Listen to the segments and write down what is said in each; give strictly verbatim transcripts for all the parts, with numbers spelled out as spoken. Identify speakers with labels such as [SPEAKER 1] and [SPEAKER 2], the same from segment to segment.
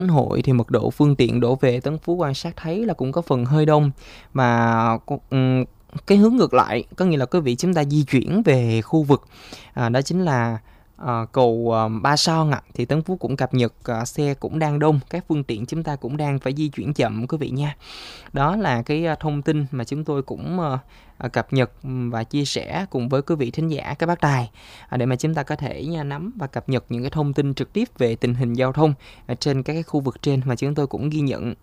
[SPEAKER 1] hội thì mật độ phương tiện đổ về Tân Phú quan sát thấy là cũng có phần hơi đông, mà um, cái hướng ngược lại, có nghĩa là quý vị chúng ta di chuyển về khu vực à, đó chính là à, cầu à, Ba Son ạ, à, thì Tân Phú cũng cập nhật à, xe cũng đang đông, các phương tiện chúng ta cũng đang phải di chuyển chậm quý vị nha. Đó là cái à, thông tin mà chúng tôi cũng à, cập nhật và chia sẻ cùng với quý vị thính giả các bác tài, à, để mà chúng ta có thể nha, nắm và cập nhật những cái thông tin trực tiếp về tình hình giao thông ở trên các cái khu vực trên mà chúng tôi cũng ghi nhận.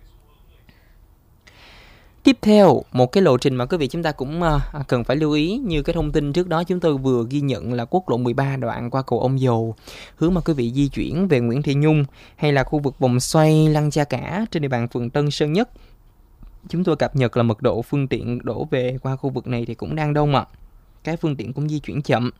[SPEAKER 1] Tiếp theo, một cái lộ trình mà quý vị chúng ta cũng uh, cần phải lưu ý, như cái thông tin trước đó chúng tôi vừa ghi nhận là quốc lộ mười ba đoạn qua cầu Ông Dầu, hướng mà quý vị di chuyển về Nguyễn Thị Nhung hay là khu vực vòng xoay Lăng Cha Cả trên địa bàn phường Tân Sơn Nhất. Chúng tôi cập nhật là mật độ phương tiện đổ về qua khu vực này thì cũng đang đông ạ. À. Các phương tiện cũng di chuyển chậm.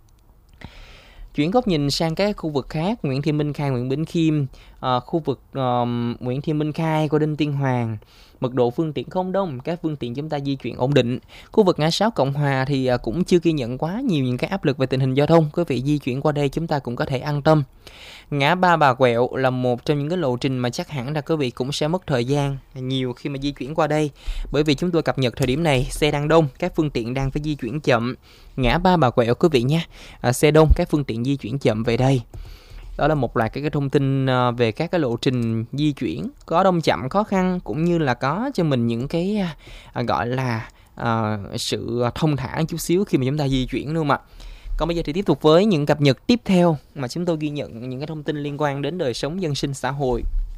[SPEAKER 1] Chuyển góc nhìn sang các khu vực khác, Nguyễn Thị Minh Khai, Nguyễn Bỉnh Khiêm, uh, khu vực uh, Nguyễn Thị Minh Khai, của Đinh Tiên Hoàng, mật độ phương tiện không đông, các phương tiện chúng ta di chuyển ổn định. Khu vực ngã sáu Cộng Hòa thì uh, cũng chưa ghi nhận quá nhiều những cái áp lực về tình hình giao thông, quý vị di chuyển qua đây chúng ta cũng có thể an tâm. Ngã ba Bà Quẹo là một trong những cái lộ trình mà chắc hẳn là quý vị cũng sẽ mất thời gian nhiều khi mà di chuyển qua đây, bởi vì chúng tôi cập nhật thời điểm này xe đang đông, các phương tiện đang phải di chuyển chậm. Ngã ba Bà Quẹo quý vị nhé, à, xe đông, các phương tiện di chuyển chậm về đây. Đó là một loạt cái, cái thông tin về các cái lộ trình di chuyển có đông chậm khó khăn, cũng như là có cho mình những cái à, gọi là à, sự thông thả chút xíu khi mà chúng ta di chuyển luôn mà. Còn bây giờ thì tiếp tục với những cập nhật tiếp theo mà chúng tôi ghi nhận những cái thông tin liên quan đến đời sống dân sinh xã hội.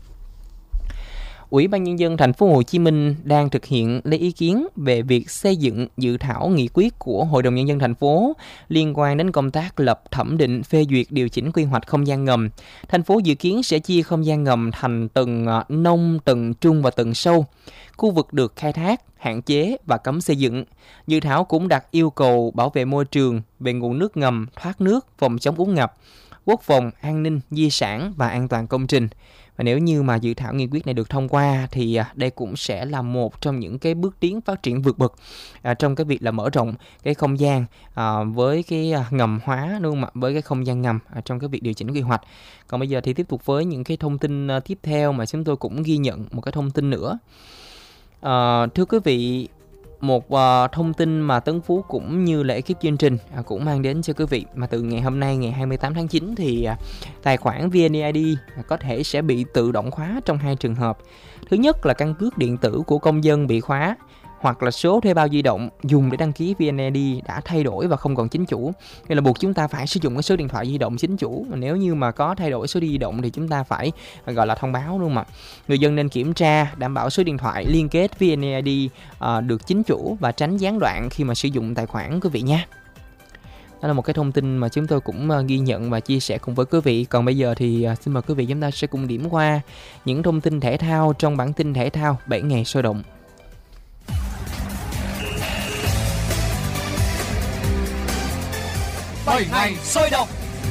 [SPEAKER 1] Ủy ban Nhân dân thành phố Hồ Chí Minh đang thực hiện lấy ý kiến về việc xây dựng dự thảo nghị quyết của Hội đồng Nhân dân thành phố liên quan đến công tác lập thẩm định phê duyệt điều chỉnh quy hoạch không gian ngầm. Thành phố dự kiến sẽ chia không gian ngầm thành tầng nông, tầng trung và tầng sâu. Khu vực được khai thác, hạn chế và cấm xây dựng. Dự thảo cũng đặt yêu cầu bảo vệ môi trường về nguồn nước ngầm, thoát nước, phòng chống úng ngập, quốc phòng, an ninh, di sản và an toàn công trình. Và nếu như mà dự thảo nghị quyết này được thông qua thì đây cũng sẽ là một trong những cái bước tiến phát triển vượt bậc à, trong cái việc là mở rộng cái không gian à, với cái ngầm hóa, đúng không ạ? Với cái không gian ngầm à, trong cái việc điều chỉnh quy hoạch. Còn bây giờ thì tiếp tục với những cái thông tin à, tiếp theo mà chúng tôi cũng ghi nhận một cái thông tin nữa. À, thưa quý vị, một uh, thông tin mà Tấn Phú cũng như là ekip chương trình uh, cũng mang đến cho quý vị, mà từ ngày hôm nay ngày hai mươi tám tháng chín thì uh, tài khoản vê en i đê uh, có thể sẽ bị tự động khóa trong hai trường hợp. Thứ nhất là căn cước điện tử của công dân bị khóa, hoặc là số thuê bao di động dùng để đăng ký vê en i đê đã thay đổi và không còn chính chủ. Nghĩa là buộc chúng ta phải sử dụng cái số điện thoại di động chính chủ. Mà nếu như mà có thay đổi số di động thì chúng ta phải gọi là thông báo, đúng không ạ? Người dân nên kiểm tra đảm bảo số điện thoại liên kết vê en i đê uh, được chính chủ và tránh gián đoạn khi mà sử dụng tài khoản quý vị nha. Đó là một cái thông tin mà chúng tôi cũng uh, ghi nhận và chia sẻ cùng với quý vị. Còn bây giờ thì uh, xin mời quý vị chúng ta sẽ cùng điểm qua những thông tin thể thao trong bản tin thể thao bảy ngày sôi động.
[SPEAKER 2] bảy ngày sôi động.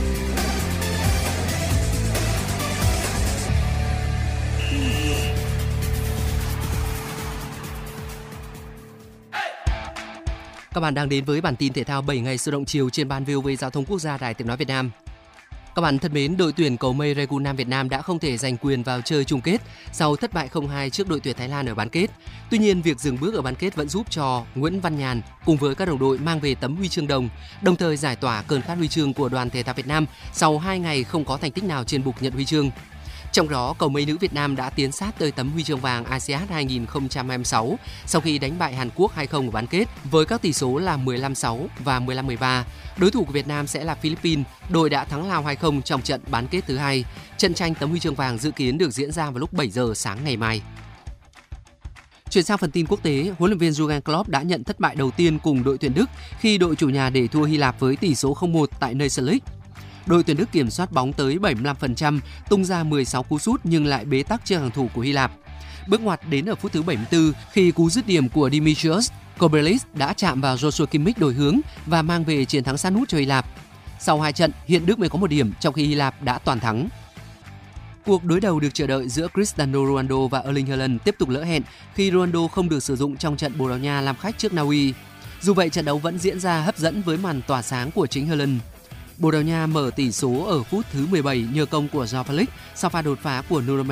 [SPEAKER 2] Các bạn đang đến với bản tin thể thao bảy ngày sôi động chiều trên ban vê o vê Giao thông Quốc gia Đài Tiếng nói Việt Nam. Các bạn thân mến, đội tuyển cầu mây Daegu Nam Việt Nam đã không thể giành quyền vào chơi chung kết sau thất bại không hai trước đội tuyển Thái Lan ở bán kết. Tuy nhiên, việc dừng bước ở bán kết vẫn giúp cho Nguyễn Văn Nhàn cùng với các đồng đội mang về tấm huy chương đồng, đồng thời giải tỏa cơn khát huy chương của đoàn thể thao Việt Nam sau hai ngày không có thành tích nào trên bục nhận huy chương. Trong đó, cầu mây nữ Việt Nam đã tiến sát tới tấm huy chương vàng a sê an hai không hai sáu sau khi đánh bại Hàn Quốc hai không ở bán kết với các tỷ số là mười lăm sáu và mười lăm mười ba. Đối thủ của Việt Nam sẽ là Philippines, đội đã thắng Lào hai không trong trận bán kết thứ hai. Trận tranh tấm huy chương vàng dự kiến được diễn ra vào lúc bảy giờ sáng ngày mai. Chuyển sang phần tin quốc tế, huấn luyện viên Jurgen Klopp đã nhận thất bại đầu tiên cùng đội tuyển Đức khi đội chủ nhà để thua Hy Lạp với tỷ số không một tại Nations League. Đội tuyển Đức kiểm soát bóng tới bảy mươi lăm phần trăm, tung ra mười sáu cú sút nhưng lại bế tắc trước hàng thủ của Hy Lạp. Bước ngoặt đến ở phút thứ bảy mươi tư khi cú dứt điểm của Dimitrios Kobelis đã chạm vào Joshua Kimmich đổi hướng và mang về chiến thắng sát nút cho Hy Lạp. Sau hai trận, hiện Đức mới có một điểm trong khi Hy Lạp đã toàn thắng. Cuộc đối đầu được chờ đợi giữa Cristiano Ronaldo và Erling Haaland tiếp tục lỡ hẹn khi Ronaldo không được sử dụng trong trận Bồ Đào Nha làm khách trước Na Uy. Dù vậy, trận đấu vẫn diễn ra hấp dẫn với màn tỏa sáng của chính Haaland. Bồ Đào Nha mở tỷ số ở phút thứ mười bảy nhờ công của Joao Felix sau pha đột phá của Nuno